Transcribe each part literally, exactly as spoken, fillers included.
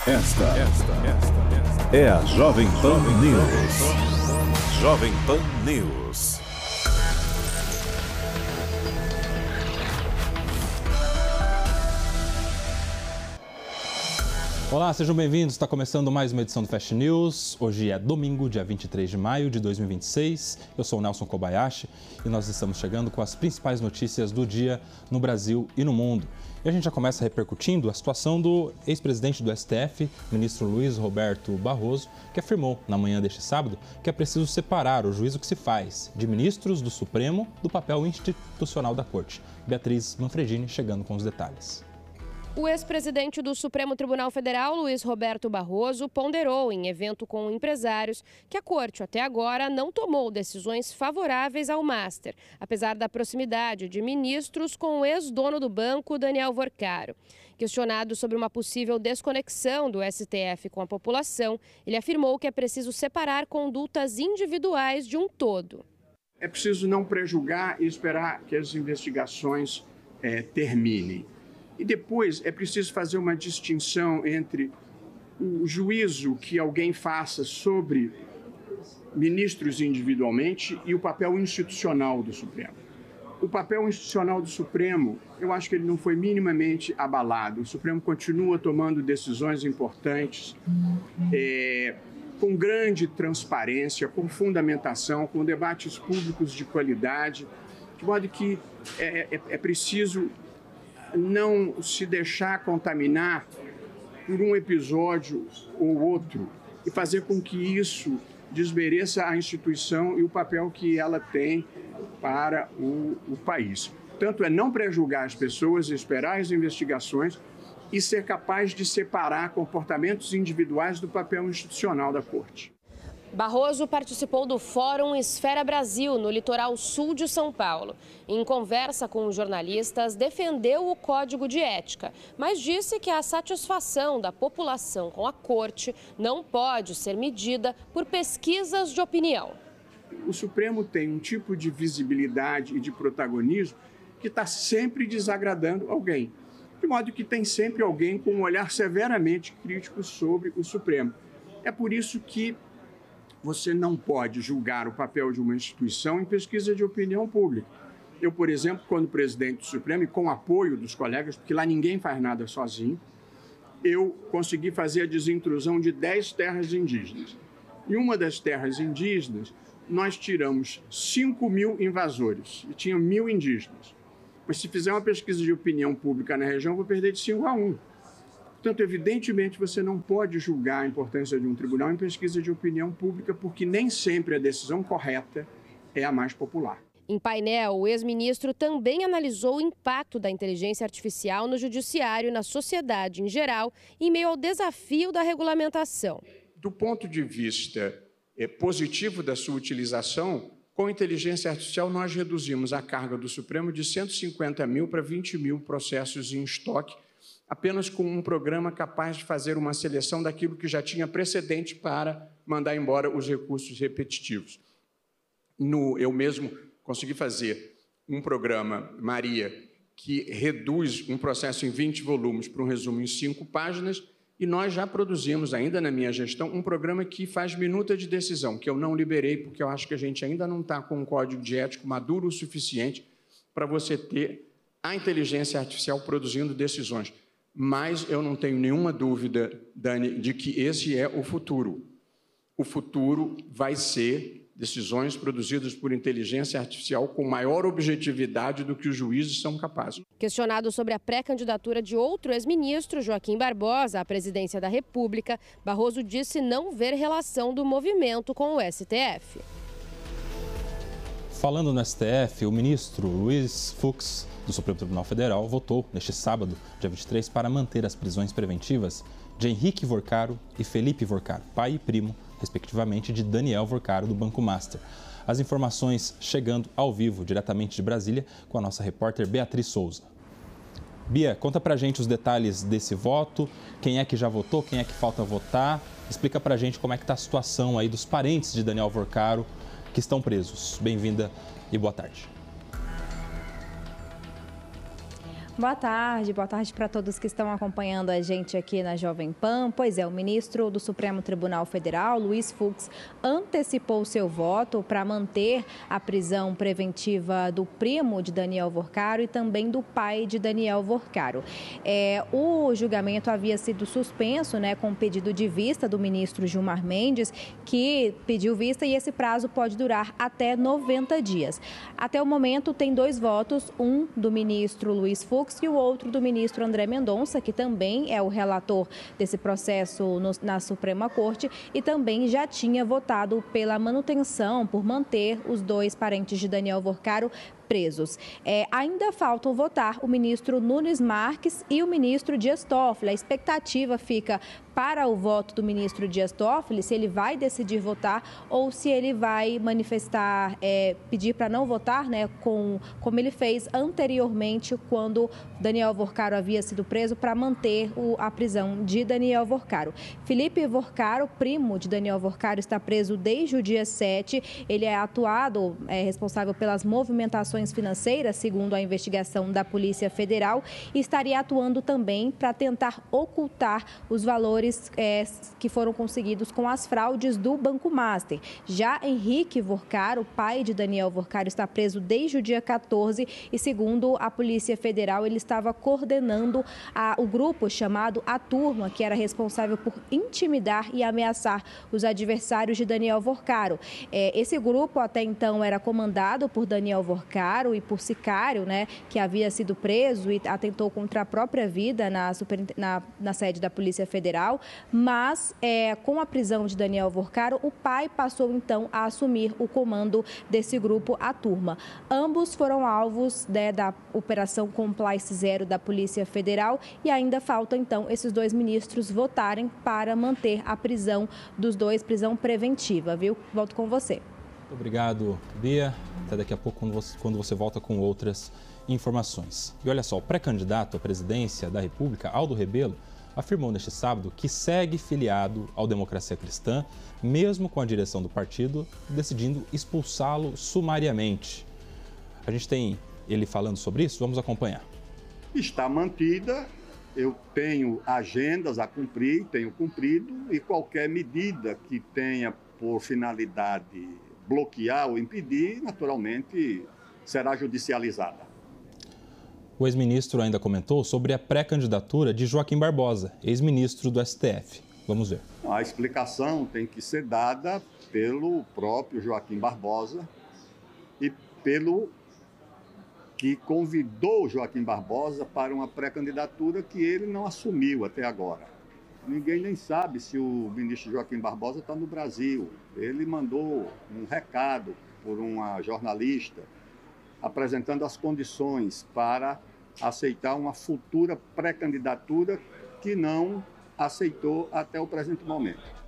Esta, esta, esta, é a Jovem Pan News. Jovem Pan News. Olá, sejam bem-vindos. Está começando mais uma edição do Fast News. Hoje é domingo, dia vinte e três de maio de dois mil e vinte e seis. Eu sou o Nelson Kobayashi e nós estamos chegando com as principais notícias do dia no Brasil e no mundo. E a gente já começa repercutindo a situação do ex-presidente do S T F, ministro Luiz Roberto Barroso, que afirmou na manhã deste sábado que é preciso separar o juízo que se faz de ministros do Supremo do papel institucional da Corte. Beatriz Manfredini chegando com os detalhes. O ex-presidente do Supremo Tribunal Federal, Luiz Roberto Barroso, ponderou em evento com empresários que a Corte, até agora, não tomou decisões favoráveis ao Master, apesar da proximidade de ministros com o ex-dono do banco, Daniel Vorcaro. Questionado sobre uma possível desconexão do S T F com a população, ele afirmou que é preciso separar condutas individuais de um todo. É preciso não prejulgar e esperar que as investigações é, terminem. E depois é preciso fazer uma distinção entre o juízo que alguém faça sobre ministros individualmente e o papel institucional do Supremo. O papel institucional do Supremo, eu acho que ele não foi minimamente abalado. O Supremo continua tomando decisões importantes, é, com grande transparência, com fundamentação, com debates públicos de qualidade, de modo que é, é, é preciso não se deixar contaminar por um episódio ou outro e fazer com que isso desmereça a instituição e o papel que ela tem para o, o país. Portanto, é não prejulgar as pessoas, esperar as investigações e ser capaz de separar comportamentos individuais do papel institucional da Corte. Barroso participou do Fórum Esfera Brasil, no litoral sul de São Paulo. Em conversa com os jornalistas, defendeu o Código de Ética, mas disse que a satisfação da população com a Corte não pode ser medida por pesquisas de opinião. O Supremo tem um tipo de visibilidade e de protagonismo que está sempre desagradando alguém, de modo que tem sempre alguém com um olhar severamente crítico sobre o Supremo. É por isso que você não pode julgar o papel de uma instituição em pesquisa de opinião pública. Eu, por exemplo, quando presidente do Supremo, e com apoio dos colegas, porque lá ninguém faz nada sozinho, eu consegui fazer a desintrusão de dez terras indígenas. Em uma das terras indígenas, nós tiramos cinco mil invasores e tinha mil indígenas. Mas se fizer uma pesquisa de opinião pública na região, eu vou perder de cinco a um. Portanto, evidentemente, você não pode julgar a importância de um tribunal em pesquisa de opinião pública, porque nem sempre a decisão correta é a mais popular. Em painel, o ex-ministro também analisou o impacto da inteligência artificial no judiciário e na sociedade em geral, em meio ao desafio da regulamentação. Do ponto de vista é, positivo da sua utilização, com a inteligência artificial nós reduzimos a carga do Supremo de cento e cinquenta mil para vinte mil processos em estoque, apenas com um programa capaz de fazer uma seleção daquilo que já tinha precedente para mandar embora os recursos repetitivos. No, eu mesmo consegui fazer um programa, Maria, que reduz um processo em vinte volumes para um resumo em cinco páginas, e nós já produzimos, ainda na minha gestão, um programa que faz minuta de decisão, que eu não liberei, porque eu acho que a gente ainda não está com um código de ética maduro o suficiente para você ter a inteligência artificial produzindo decisões. Mas eu não tenho nenhuma dúvida, Dani, de que esse é o futuro. O futuro vai ser decisões produzidas por inteligência artificial com maior objetividade do que os juízes são capazes. Questionado sobre a pré-candidatura de outro ex-ministro, Joaquim Barbosa, à presidência da República, Barroso disse não ver relação do movimento com o S T F. Falando no S T F, o ministro Luiz Fux, do Supremo Tribunal Federal, votou neste sábado, dia vinte e três, para manter as prisões preventivas de Henrique Vorcaro e Felipe Vorcaro, pai e primo, respectivamente, de Daniel Vorcaro, do Banco Master. As informações chegando ao vivo, diretamente de Brasília, com a nossa repórter Beatriz Souza. Bia, conta pra gente os detalhes desse voto, quem é que já votou, quem é que falta votar. Explica pra gente como é que está a situação aí dos parentes de Daniel Vorcaro que estão presos. Bem-vinda e boa tarde. Boa tarde, boa tarde para todos que estão acompanhando a gente aqui na Jovem Pan. Pois é, o ministro do Supremo Tribunal Federal, Luiz Fux, antecipou seu voto para manter a prisão preventiva do primo de Daniel Worcaro e também do pai de Daniel Worcaro. É, o julgamento havia sido suspenso, né, com pedido de vista do ministro Gilmar Mendes, que pediu vista, e esse prazo pode durar até noventa dias. Até o momento tem dois votos, um do ministro Luiz Fux e o outro do ministro André Mendonça, que também é o relator desse processo no, na Suprema Corte e também já tinha votado pela manutenção, por manter os dois parentes de Daniel Worcaro presos. É, ainda faltam votar o ministro Nunes Marques e o ministro Dias Toffoli. A expectativa fica para o voto do ministro Dias Toffoli, se ele vai decidir votar ou se ele vai manifestar, é, pedir para não votar, né, com, como ele fez anteriormente quando Daniel Worcaro havia sido preso, para manter o, a prisão de Daniel Worcaro. Felipe Worcaro, primo de Daniel Worcaro, está preso desde o dia sete. Ele é atuado, é responsável pelas movimentações financeiras, segundo a investigação da Polícia Federal, e estaria atuando também para tentar ocultar os valores é, que foram conseguidos com as fraudes do Banco Master. Já Henrique Worcaro, pai de Daniel Worcaro, está preso desde o dia quatorze e, segundo a Polícia Federal, ele estava coordenando a, o grupo chamado A Turma, que era responsável por intimidar e ameaçar os adversários de Daniel Worcaro. É, esse grupo até então era comandado por Daniel Worcaro e por sicário, né, que havia sido preso e atentou contra a própria vida na, super, na, na sede da Polícia Federal, mas é, com a prisão de Daniel Worcaro, o pai passou então a assumir o comando desse grupo, A Turma. Ambos foram alvos, né, da Operação Compliance Zero da Polícia Federal e ainda falta então esses dois ministros votarem para manter a prisão dos dois, prisão preventiva, viu? Volto com você. Obrigado, Bia. Até daqui a pouco, quando você, quando você volta com outras informações. E olha só, o pré-candidato à presidência da República, Aldo Rebelo, afirmou neste sábado que segue filiado ao Democracia Cristã, mesmo com a direção do partido decidindo expulsá-lo sumariamente. A gente tem ele falando sobre isso, vamos acompanhar. Está mantida, eu tenho agendas a cumprir, tenho cumprido, e qualquer medida que tenha por finalidade bloquear ou impedir, naturalmente, será judicializada. O ex-ministro ainda comentou sobre a pré-candidatura de Joaquim Barbosa, ex-ministro do S T F. Vamos ver. A explicação tem que ser dada pelo próprio Joaquim Barbosa e pelo que convidou Joaquim Barbosa para uma pré-candidatura que ele não assumiu até agora. Ninguém nem sabe se o ministro Joaquim Barbosa está no Brasil. Ele mandou um recado por uma jornalista apresentando as condições para aceitar uma futura pré-candidatura que não aceitou até o presente momento.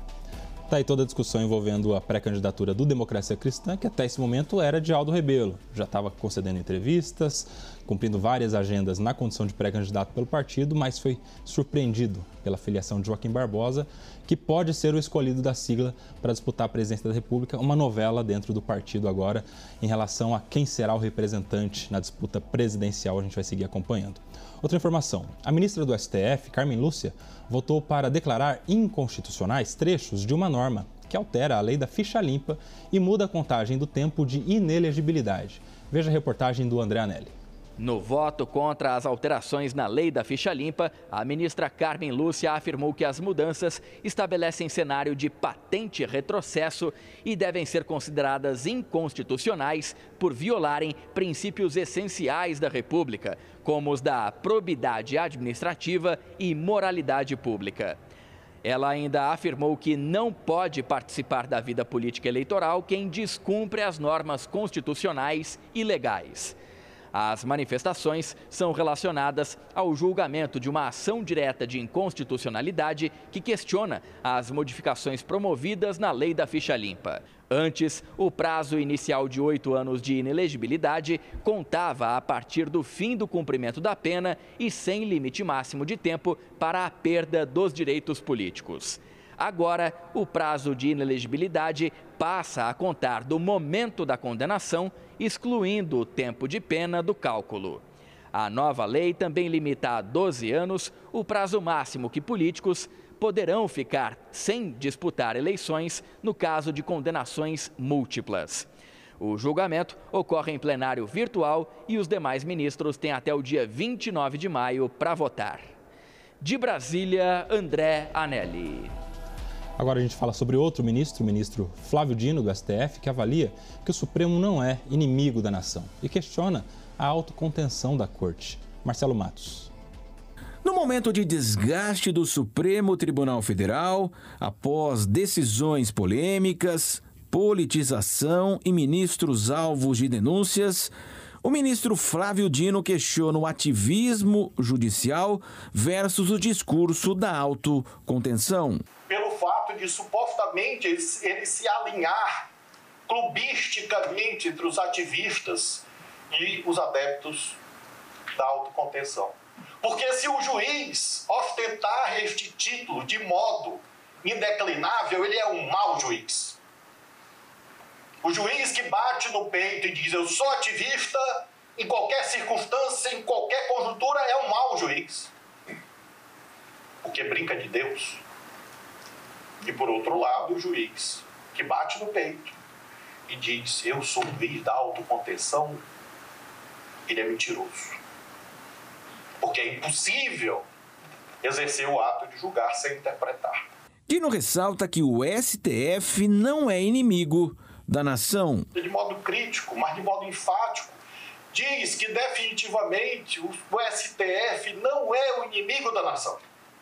Está aí toda a discussão envolvendo a pré-candidatura do Democracia Cristã, que até esse momento era de Aldo Rebelo. Já estava concedendo entrevistas, cumprindo várias agendas na condição de pré-candidato pelo partido, mas foi surpreendido pela filiação de Joaquim Barbosa, que pode ser o escolhido da sigla para disputar a presidência da República, uma novela dentro do partido agora em relação a quem será o representante na disputa presidencial. A gente vai seguir acompanhando. Outra informação, a ministra do S T F, Carmen Lúcia, votou para declarar inconstitucionais trechos de uma norma que altera a lei da ficha limpa e muda a contagem do tempo de inelegibilidade. Veja a reportagem do André Anelli. No voto contra as alterações na lei da ficha limpa, a ministra Carmen Lúcia afirmou que as mudanças estabelecem cenário de patente retrocesso e devem ser consideradas inconstitucionais por violarem princípios essenciais da República, como os da probidade administrativa e moralidade pública. Ela ainda afirmou que não pode participar da vida política eleitoral quem descumpre as normas constitucionais e legais. As manifestações são relacionadas ao julgamento de uma ação direta de inconstitucionalidade que questiona as modificações promovidas na lei da ficha limpa. Antes, o prazo inicial de oito anos de inelegibilidade contava a partir do fim do cumprimento da pena e sem limite máximo de tempo para a perda dos direitos políticos. Agora, o prazo de inelegibilidade passa a contar do momento da condenação, excluindo o tempo de pena do cálculo. A nova lei também limita a doze anos o prazo máximo que políticos poderão ficar sem disputar eleições no caso de condenações múltiplas. O julgamento ocorre em plenário virtual e os demais ministros têm até o dia vinte e nove de maio para votar. De Brasília, André Anelli. Agora a gente fala sobre outro ministro, o ministro Flávio Dino, do S T F, que avalia que o Supremo não é inimigo da nação e questiona a autocontenção da Corte. Marcelo Matos. No momento de desgaste do Supremo Tribunal Federal, após decisões polêmicas, politização e ministros alvos de denúncias, o ministro Flávio Dino questiona o ativismo judicial versus o discurso da autocontenção. Pelo fato de supostamente ele, ele se alinhar clubisticamente entre os ativistas e os adeptos da autocontenção. Porque se o juiz ostentar este título de modo indeclinável, ele é um mau juiz. O juiz que bate no peito e diz eu sou ativista, em qualquer circunstância, em qualquer conjuntura, é um mau juiz. Porque brinca de Deus. E por outro lado, o juiz que bate no peito e diz eu sou juiz da autocontenção, ele é mentiroso. Porque é impossível exercer o ato de julgar sem interpretar. Dino ressalta que o S T F não é inimigo da nação. De modo crítico, mas de modo enfático, diz que definitivamente o S T F não é o inimigo da nação.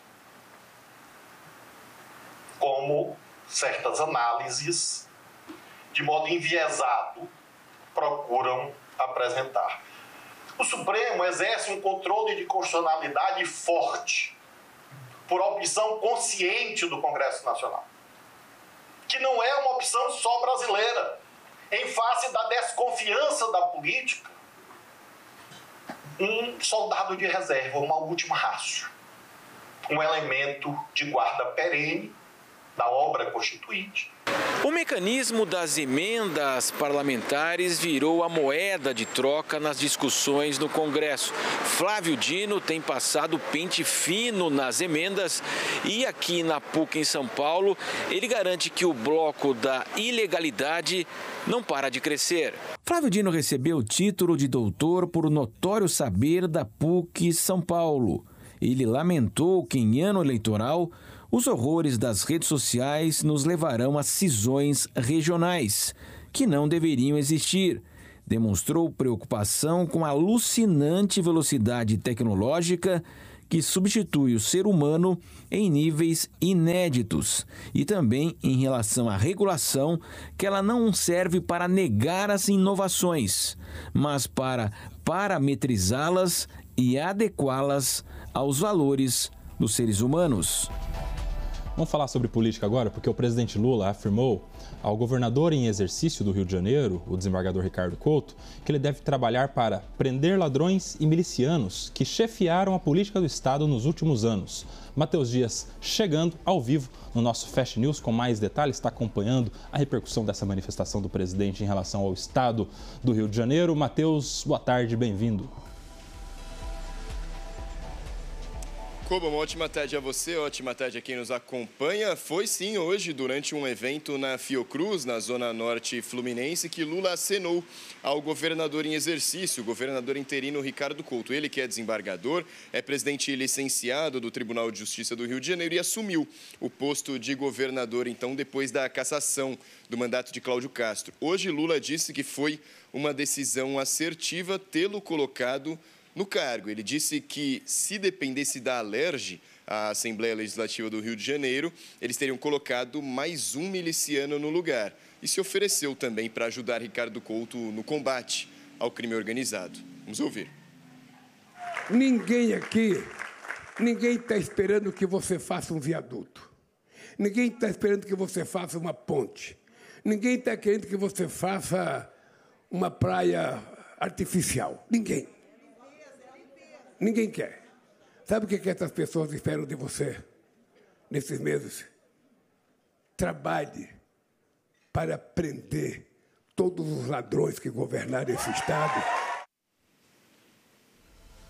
Como certas análises, de modo enviesado, procuram apresentar. O Supremo exerce um controle de constitucionalidade forte, por opção consciente do Congresso Nacional, que não é uma opção só brasileira. Em face da desconfiança da política, um soldado de reserva, uma última rácio, um elemento de guarda perene da obra constituinte. O mecanismo das emendas parlamentares virou a moeda de troca nas discussões no Congresso. Flávio Dino tem passado pente fino nas emendas e aqui na P U C em São Paulo, ele garante que o bloco da ilegalidade não para de crescer. Flávio Dino recebeu o título de doutor por notório saber da P U C São Paulo. Ele lamentou que em ano eleitoral os horrores das redes sociais nos levarão a cisões regionais, que não deveriam existir. Demonstrou preocupação com a alucinante velocidade tecnológica que substitui o ser humano em níveis inéditos e também em relação à regulação, que ela não serve para negar as inovações, mas para parametrizá-las e adequá-las aos valores dos seres humanos. Vamos falar sobre política agora, porque o presidente Lula afirmou ao governador em exercício do Rio de Janeiro, o desembargador Ricardo Couto, que ele deve trabalhar para prender ladrões e milicianos que chefiaram a política do Estado nos últimos anos. Matheus Dias chegando ao vivo no nosso Fast News com mais detalhes, está acompanhando a repercussão dessa manifestação do presidente em relação ao Estado do Rio de Janeiro. Matheus, boa tarde, bem-vindo. Koba, uma ótima tarde a você, ótima tarde a quem nos acompanha. Foi sim hoje, durante um evento na Fiocruz, na zona norte fluminense, que Lula acenou ao governador em exercício, o governador interino Ricardo Couto. Ele que é desembargador, é presidente licenciado do Tribunal de Justiça do Rio de Janeiro e assumiu o posto de governador, então, depois da cassação do mandato de Cláudio Castro. Hoje, Lula disse que foi uma decisão assertiva tê-lo colocado no cargo. Ele disse que, se dependesse da Alerj, a Assembleia Legislativa do Rio de Janeiro, eles teriam colocado mais um miliciano no lugar. E se ofereceu também para ajudar Ricardo Couto no combate ao crime organizado. Vamos ouvir. Ninguém aqui, ninguém está esperando que você faça um viaduto. Ninguém está esperando que você faça uma ponte. Ninguém está querendo que você faça uma praia artificial. Ninguém. Ninguém quer. Sabe o que, que essas pessoas esperam de você nesses meses? Trabalhe para prender todos os ladrões que governaram esse Estado.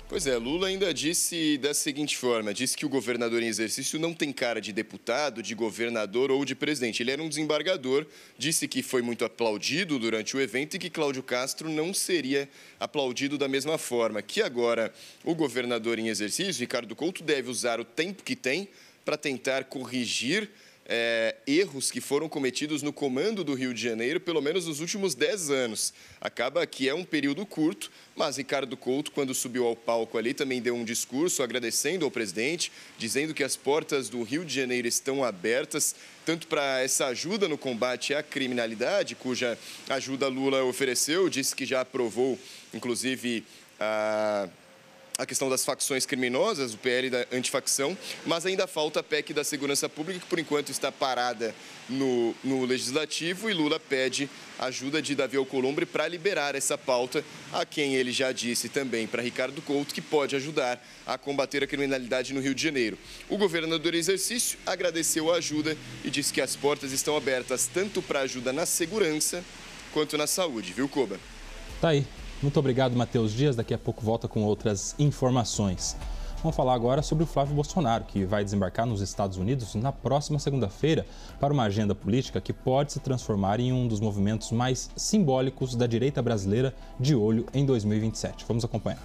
Pois é, Lula ainda disse da seguinte forma, disse que o governador em exercício não tem cara de deputado, de governador ou de presidente. Ele era um desembargador, disse que foi muito aplaudido durante o evento e que Cláudio Castro não seria aplaudido da mesma forma. Que agora o governador em exercício, Ricardo Couto, deve usar o tempo que tem para tentar corrigir É, erros que foram cometidos no comando do Rio de Janeiro, pelo menos nos últimos dez anos. Acaba que é um período curto, mas Ricardo Couto, quando subiu ao palco ali, também deu um discurso agradecendo ao presidente, dizendo que as portas do Rio de Janeiro estão abertas, tanto para essa ajuda no combate à criminalidade, cuja ajuda Lula ofereceu, disse que já aprovou, inclusive, a... a questão das facções criminosas, o P L da antifacção, mas ainda falta a P E C da segurança pública, que por enquanto está parada no, no Legislativo, e Lula pede ajuda de Davi Alcolumbre para liberar essa pauta, a quem ele já disse também para Ricardo Couto que pode ajudar a combater a criminalidade no Rio de Janeiro. O governador em exercício agradeceu a ajuda e disse que as portas estão abertas tanto para ajuda na segurança quanto na saúde, viu, Koba? Tá aí. Muito obrigado, Matheus Dias. Daqui a pouco volta com outras informações. Vamos falar agora sobre o Flávio Bolsonaro, que vai desembarcar nos Estados Unidos na próxima segunda-feira para uma agenda política que pode se transformar em um dos movimentos mais simbólicos da direita brasileira de olho em dois mil e vinte e sete. Vamos acompanhar.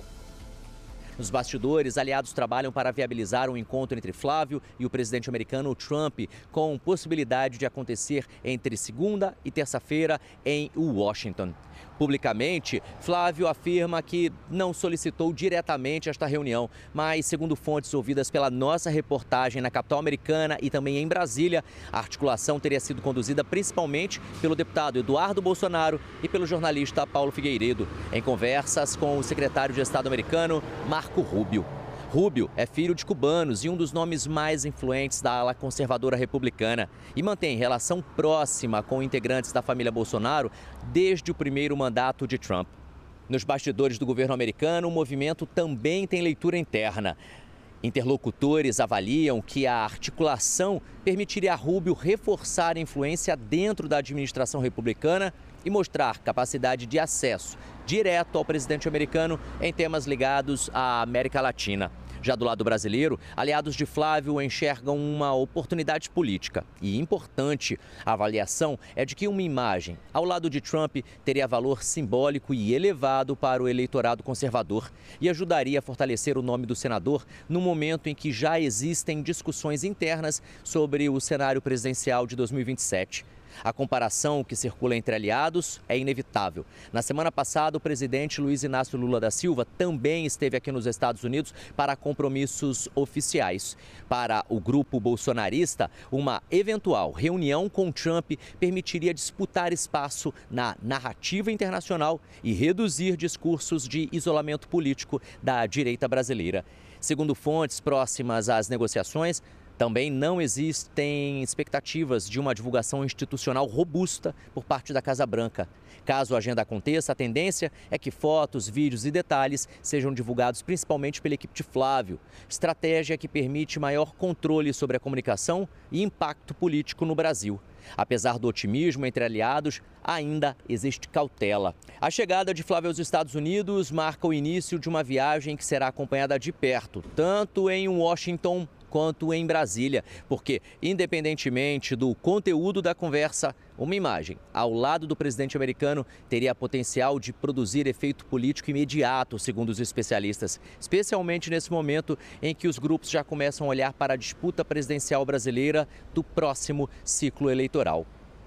Nos bastidores, aliados trabalham para viabilizar um encontro entre Flávio e o presidente americano Trump, com possibilidade de acontecer entre segunda e terça-feira em Washington. Publicamente, Flávio afirma que não solicitou diretamente esta reunião, mas, segundo fontes ouvidas pela nossa reportagem na capital americana e também em Brasília, a articulação teria sido conduzida principalmente pelo deputado Eduardo Bolsonaro e pelo jornalista Paulo Figueiredo, em conversas com o secretário de Estado americano, Marco Rubio. Rubio é filho de cubanos e um dos nomes mais influentes da ala conservadora republicana e mantém relação próxima com integrantes da família Bolsonaro desde o primeiro mandato de Trump. Nos bastidores do governo americano, o movimento também tem leitura interna. Interlocutores avaliam que a articulação permitiria a Rubio reforçar a influência dentro da administração republicana e mostrar capacidade de acesso direto ao presidente americano em temas ligados à América Latina. Já do lado brasileiro, aliados de Flávio enxergam uma oportunidade política. E importante, a avaliação é de que uma imagem ao lado de Trump teria valor simbólico e elevado para o eleitorado conservador e ajudaria a fortalecer o nome do senador no momento em que já existem discussões internas sobre o cenário presidencial de dois mil e vinte e sete. A comparação que circula entre aliados é inevitável. Na semana passada, o presidente Luiz Inácio Lula da Silva também esteve aqui nos Estados Unidos para compromissos oficiais. Para o grupo bolsonarista, uma eventual reunião com Trump permitiria disputar espaço na narrativa internacional e reduzir discursos de isolamento político da direita brasileira. Segundo fontes próximas às negociações, também não existem expectativas de uma divulgação institucional robusta por parte da Casa Branca. Caso a agenda aconteça, a tendência é que fotos, vídeos e detalhes sejam divulgados principalmente pela equipe de Flávio, estratégia que permite maior controle sobre a comunicação e impacto político no Brasil. Apesar do otimismo entre aliados, ainda existe cautela. A chegada de Flávio aos Estados Unidos marca o início de uma viagem que será acompanhada de perto, tanto em Washington quanto em Brasília, porque, independentemente do conteúdo da conversa, uma imagem ao lado do presidente americano teria potencial de produzir efeito político imediato, segundo os especialistas, especialmente nesse momento em que os grupos já começam a olhar para a disputa presidencial brasileira do próximo ciclo eleitoral.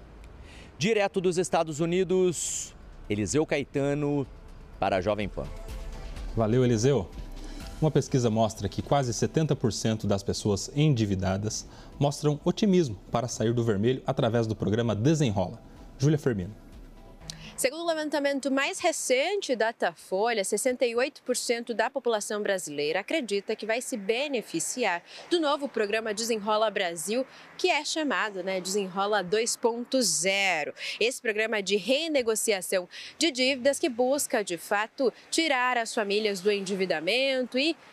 Direto dos Estados Unidos, Eliseu Caetano para a Jovem Pan. Valeu, Eliseu. Uma pesquisa mostra que quase setenta por cento das pessoas endividadas mostram otimismo para sair do vermelho através do programa Desenrola. Júlia Firmino. Segundo o levantamento mais recente da Datafolha, sessenta e oito por cento da população brasileira acredita que vai se beneficiar do novo programa Desenrola Brasil, que é chamado, né, Desenrola dois ponto zero. Esse programa de renegociação de dívidas que busca, de fato, tirar as famílias do endividamento e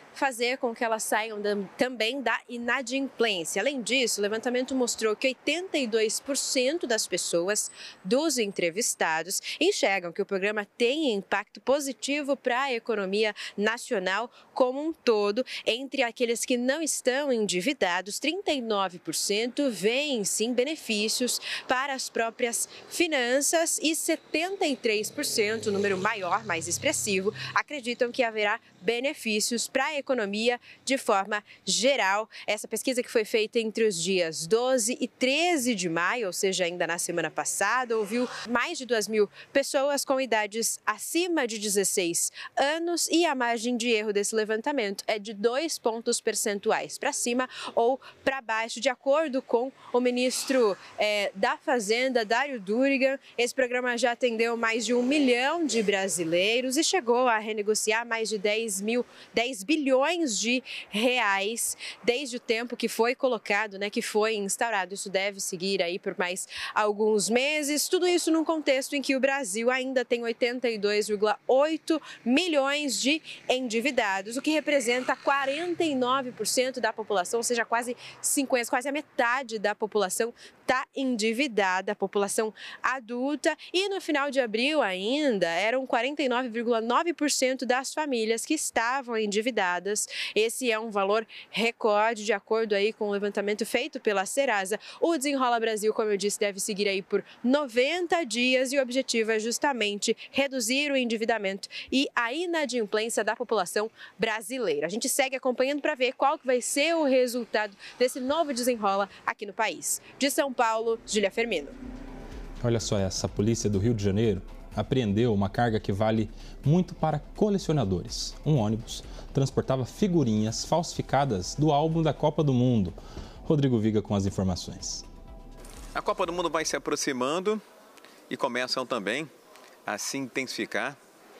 fazer com que elas saiam da, também da inadimplência. Além disso, o levantamento mostrou que oitenta e dois por cento das pessoas dos entrevistados enxergam que o programa tem impacto positivo para a economia nacional como um todo. Entre aqueles que não estão endividados, trinta e nove por cento veem sim benefícios para as próprias finanças e setenta e três por cento, o número maior, mais expressivo, acreditam que haverá benefícios para a economia de forma geral. Essa pesquisa que foi feita entre os dias doze e treze de maio, ou seja, ainda na semana passada, ouviu mais de duas mil pessoas com idades acima de dezesseis anos e a margem de erro desse levantamento é de dois pontos percentuais para cima ou para baixo, de acordo com o ministro eh, da Fazenda, Dário Durigan. Esse programa já atendeu mais de um milhão de brasileiros e chegou a renegociar mais de dez mil, dez bilhões de reais desde o tempo que foi colocado, né, que foi instaurado. Isso deve seguir aí por mais alguns meses. Tudo isso num contexto em que o Brasil ainda tem oitenta e dois vírgula oito milhões de endividados, o que representa quarenta e nove por cento da população, ou seja, quase cinquenta, quase a metade da população está endividada, a população adulta. E no final de abril ainda eram quarenta e nove vírgula nove por cento das famílias que estavam endividadas. Esse é um valor recorde, de acordo aí com o levantamento feito pela Serasa. O Desenrola Brasil, como eu disse, deve seguir aí por noventa dias e o objetivo é justamente reduzir o endividamento e a inadimplência da população brasileira. A gente segue acompanhando para ver qual que vai ser o resultado desse novo Desenrola aqui no país. De São Paulo, Júlia Firmino. Olha só essa, a polícia do Rio de Janeiro apreendeu uma carga que vale muito para colecionadores. Um ônibus transportava figurinhas falsificadas do álbum da Copa do Mundo. Rodrigo Viga com as informações. A Copa do Mundo vai se aproximando e começam também a se intensificar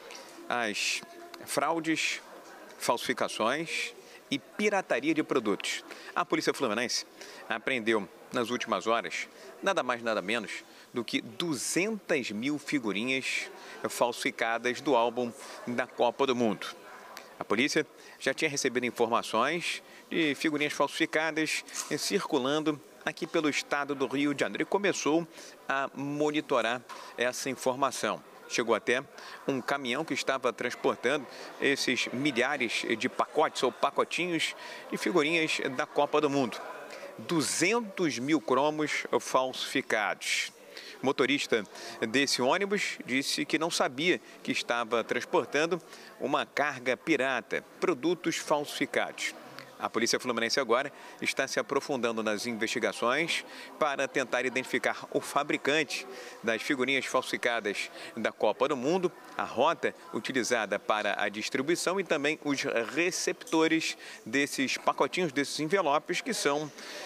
as fraudes, falsificações e pirataria de produtos. A Polícia Fluminense apreendeu nas últimas horas nada mais nada menos do que duzentas mil figurinhas falsificadas do álbum da Copa do Mundo. A polícia já tinha recebido informações de figurinhas falsificadas circulando aqui pelo estado do Rio de Janeiro e começou a monitorar essa informação. Chegou até um caminhão que estava transportando esses milhares de pacotes ou pacotinhos de figurinhas da Copa do Mundo. duzentos mil cromos falsificados. O motorista desse ônibus disse que não sabia que estava transportando uma carga pirata, produtos falsificados. A Polícia Fluminense agora está se aprofundando nas investigações para tentar identificar o fabricante das figurinhas falsificadas da Copa do Mundo, a rota utilizada para a distribuição e também os receptores desses pacotinhos, desses envelopes que são